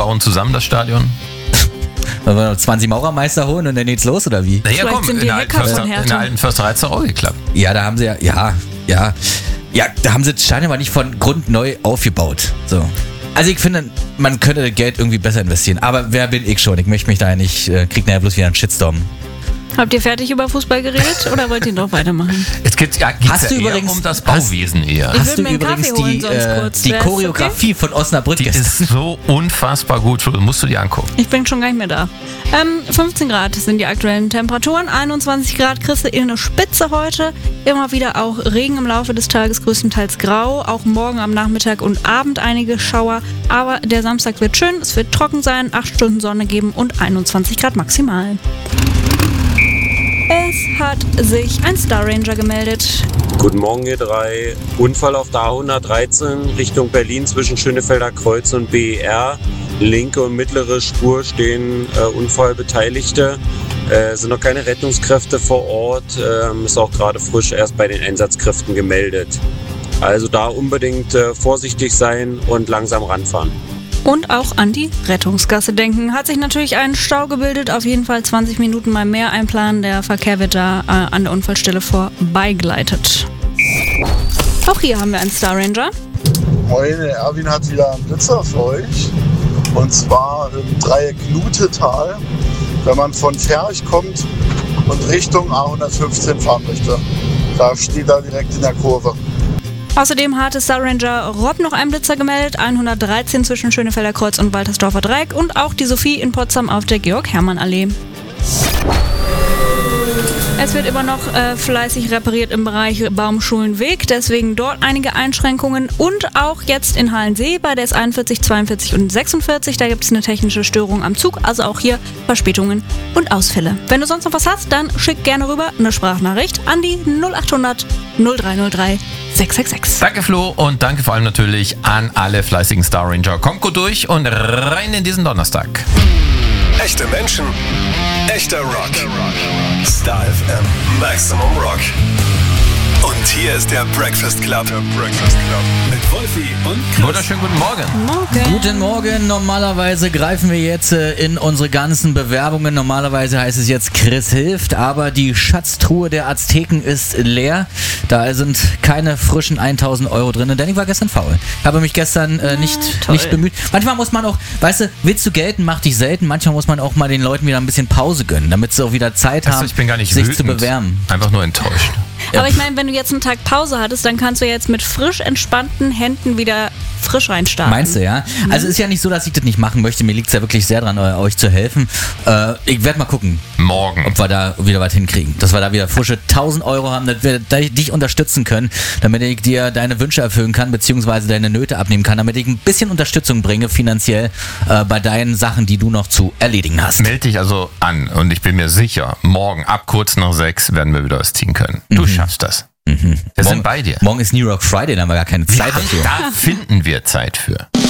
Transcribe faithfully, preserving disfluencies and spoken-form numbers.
bauen zusammen das Stadion. Wollen wir noch zwanzig Maurermeister holen und dann geht's los, oder wie? Naja, komm, in der, alten Förster, in der alten Försterei hat es doch auch geklappt. Ja, da haben sie ja, ja, ja, ja, da haben sie das Stadion aber nicht von Grund neu aufgebaut. So. Also ich finde, man könnte das Geld irgendwie besser investieren. Aber wer bin ich schon? Ich möchte mich da ja nicht, äh, krieg nachher bloß wieder einen Shitstorm. Habt ihr fertig über Fußball geredet oder wollt ihr noch weitermachen? Jetzt geht's, ja, geht's hast ja du eher übrigens, um das Bauwesen hast, eher. Hast du übrigens die, äh, die Choreografie okay? von Osnabrück Die gestern. ist so unfassbar gut, musst du dir angucken. Ich bin schon gar nicht mehr da. Ähm, fünfzehn Grad sind die aktuellen Temperaturen, einundzwanzig Grad kriegst du in eine Spitze heute. Immer wieder auch Regen im Laufe des Tages, größtenteils grau. Auch morgen am Nachmittag und Abend einige Schauer. Aber der Samstag wird schön, es wird trocken sein, acht Stunden Sonne geben und einundzwanzig Grad maximal. Es hat sich ein Star Ranger gemeldet. Guten Morgen, ihr drei. Unfall auf der A hundertdreizehn Richtung Berlin zwischen Schönefelder Kreuz und B E R. Linke und mittlere Spur stehen äh, Unfallbeteiligte. Äh, sind noch keine Rettungskräfte vor Ort. Ähm, ist auch gerade frisch erst bei den Einsatzkräften gemeldet. Also da unbedingt äh, vorsichtig sein und langsam ranfahren. Und auch an die Rettungsgasse denken. Hat sich natürlich ein Stau gebildet, auf jeden Fall zwanzig Minuten mal mehr einplanen. Der Verkehr wird da äh, an der Unfallstelle vorbeigleitet. Auch hier haben wir einen Star Ranger. Moin, Erwin hat wieder einen Blitzer für euch. Und zwar im Dreieck Lutetal, wenn man von Ferch kommt und Richtung A hundertfünfzehn fahren möchte. Da steht er direkt in der Kurve. Außerdem hatte Star Ranger Rob noch einen Blitzer gemeldet, hundertdreizehn zwischen Schönefelder Kreuz und Waltersdorfer Dreieck und auch die Sophie in Potsdam auf der Georg-Hermann-Allee. Es wird immer noch äh, fleißig repariert im Bereich Baumschulenweg, deswegen dort einige Einschränkungen und auch jetzt in Halensee bei der S einundvierzig, zweiundvierzig und sechsundvierzig, da gibt es eine technische Störung am Zug, also auch hier Verspätungen und Ausfälle. Wenn du sonst noch was hast, dann schick gerne rüber eine Sprachnachricht an die null achthundert null drei null drei sechs sechs sechs. Danke Flo und danke vor allem natürlich an alle fleißigen Star Ranger. Kommt gut durch und rein in diesen Donnerstag. Echte Menschen, echter Rock. Star F M Maximum Rock. Und hier ist der Breakfast Club. Der Breakfast Club. Mit Wolfi und Chris. Wunderschönen guten Morgen. Morgen. Guten Morgen. Normalerweise greifen wir jetzt äh, in unsere ganzen Bewerbungen. Normalerweise heißt es jetzt Chris hilft, aber die Schatztruhe der Azteken ist leer. Da sind keine frischen tausend Euro drin. Denn ich war gestern faul. Habe mich gestern äh, nicht, ja, nicht bemüht. Manchmal muss man auch, weißt du, willst du gelten, mach dich selten. Manchmal muss man auch mal den Leuten wieder ein bisschen Pause gönnen, damit sie auch wieder Zeit also, haben, ich bin gar nicht sich wütend, zu bewerben. Einfach nur enttäuscht. Aber ich meine, wenn du jetzt einen Tag Pause hattest, dann kannst du jetzt mit frisch entspannten Händen wieder frisch reinstarten. Meinst du, ja? Mhm. Also ist ja nicht so, dass ich das nicht machen möchte. Mir liegt es ja wirklich sehr dran, euch zu helfen. Äh, ich werde mal gucken. Morgen. Ob wir da wieder was hinkriegen. Dass wir da wieder frische tausend Euro haben, dass wir dich unterstützen können, damit ich dir deine Wünsche erfüllen kann, beziehungsweise deine Nöte abnehmen kann, damit ich ein bisschen Unterstützung bringe, finanziell, äh, bei deinen Sachen, die du noch zu erledigen hast. Meld dich also an und ich bin mir sicher, morgen ab kurz nach sechs werden wir wieder was ziehen können. Du mhm. schaffst das. Mhm. Wir morgen, sind bei dir. Morgen ist New York Friday, da haben wir gar keine Zeit dafür. Da finden wir Zeit für.